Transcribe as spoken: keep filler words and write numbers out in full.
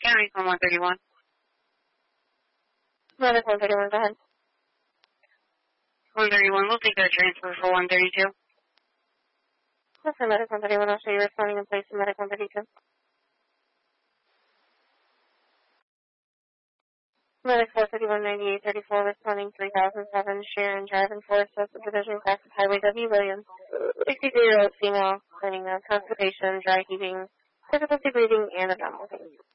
County from one thirty-one. Medic one thirty-one, go ahead. one thirty-one, we'll take that transfer for one thirty-two. That's for Medic one thirty-one, I'll show you responding in place to Medic one thirty-two. Medic four thirty-one ninety-eight thirty-four responding three thousand seven, Sharon Drive and Forest West Division, class of Highway W. Williams. sixty-three-year-old female, claiming uh, constipation, dry heaving, difficulty breathing, and abdominal pain.